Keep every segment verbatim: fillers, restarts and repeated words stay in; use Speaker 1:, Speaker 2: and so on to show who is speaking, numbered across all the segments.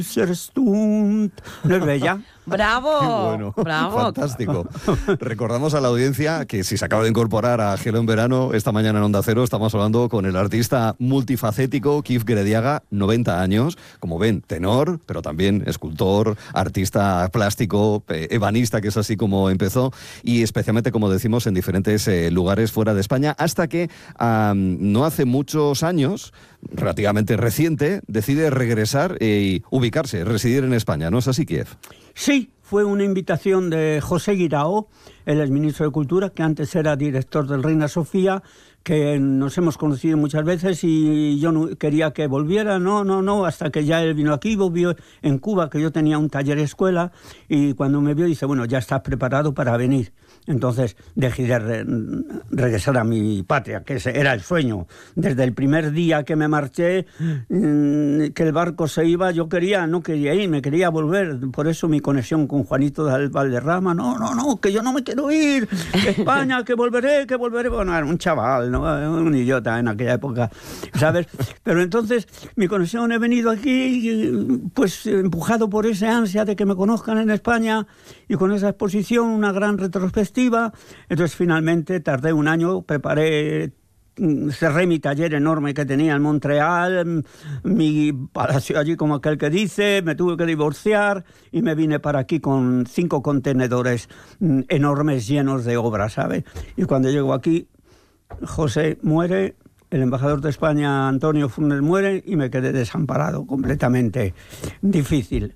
Speaker 1: ¿No es bella?
Speaker 2: ¡Bravo!
Speaker 3: Qué bueno,
Speaker 2: ¡Bravo!
Speaker 3: Fantástico. Recordamos a la audiencia que si se acaba de incorporar a Gelo en Verano, esta mañana en Onda Cero estamos hablando con el artista multifacético Kif Grediaga, noventa años, como ven, tenor, pero también escultor, artista plástico, eh, ebanista, que es así como empezó, y especialmente, como decimos, en diferentes eh, lugares fuera de España, hasta que um, no hace muchos años, relativamente reciente, decide regresar y ubicarse, residir en España, ¿no es así, Kif?
Speaker 1: Sí, fue una invitación de José Guirao, el exministro de Cultura, que antes era director del Reina Sofía, que nos hemos conocido muchas veces y yo no quería que volviera, no, no, no, hasta que ya él vino aquí, volvió en Cuba, que yo tenía un taller escuela, y cuando me vio dice, bueno, ya estás preparado para venir. Entonces decidí re- regresar a mi patria, que ese era el sueño. Desde el primer día que me marché, mmm, que el barco se iba, yo quería, no quería ir, me quería volver. Por eso mi conexión con Juanito de Valderrama, no, no, no, que yo no me quiero ir, que España, que volveré, que volveré. Bueno, era un chaval, ¿no? Un idiota en aquella época, ¿sabes? Pero entonces mi conexión, he venido aquí, pues empujado por esa ansia de que me conozcan en España, y con esa exposición, una gran retrospectiva. Entonces finalmente tardé un año, preparé, cerré mi taller enorme que tenía en Montreal, mi palacio allí como aquel que dice, me tuve que divorciar y me vine para aquí con cinco contenedores enormes llenos de obras, ¿sabes? Y cuando llego aquí, José muere, el embajador de España, Antonio Funes, muere y me quedé desamparado, completamente difícil.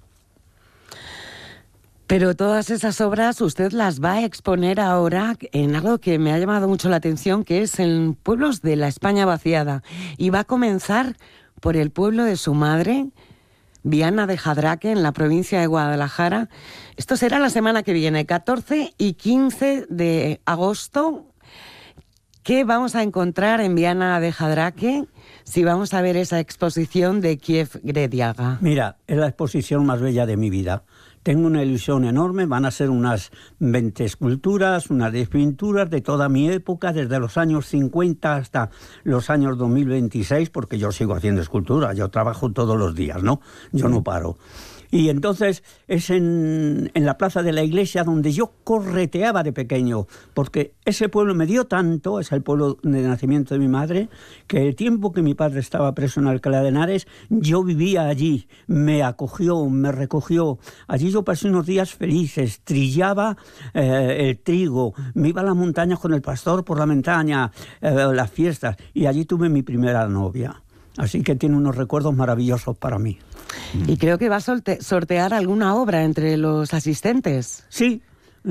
Speaker 2: Pero todas esas obras usted las va a exponer ahora en algo que me ha llamado mucho la atención, que es en pueblos de la España vaciada. Y va a comenzar por el pueblo de su madre, Viana de Jadraque, en la provincia de Guadalajara. Esto será la semana que viene, catorce y quince de agosto. ¿Qué vamos a encontrar en Viana de Jadraque si vamos a ver esa exposición de Kif Grediaga?
Speaker 1: Mira, es la exposición más bella de mi vida. Tengo una ilusión enorme, van a ser unas veinte esculturas, unas diez pinturas de toda mi época, desde los años cincuenta hasta los años dos mil veintiséis, porque yo sigo haciendo escultura, yo trabajo todos los días, ¿no? Yo no paro. Y entonces es en, en la plaza de la iglesia donde yo correteaba de pequeño, porque ese pueblo me dio tanto, es el pueblo de nacimiento de mi madre, que el tiempo que mi padre estaba preso en Alcalá de Henares, yo vivía allí, me acogió, me recogió. Allí yo pasé unos días felices, trillaba eh, el trigo, me iba a las montañas con el pastor por la montaña, eh, las fiestas, y allí tuve mi primera novia. Así que tiene unos recuerdos maravillosos para mí.
Speaker 2: Y creo que va a sorte- sortear alguna obra entre los asistentes.
Speaker 1: Sí,